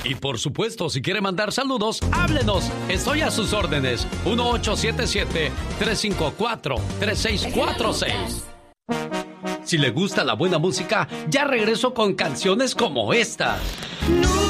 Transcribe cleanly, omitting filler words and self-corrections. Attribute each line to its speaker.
Speaker 1: Y por supuesto, si quiere mandar saludos, háblenos. Estoy a sus órdenes. 1877-354-3646. Si le gusta la buena música, ya regreso con canciones como esta.
Speaker 2: No.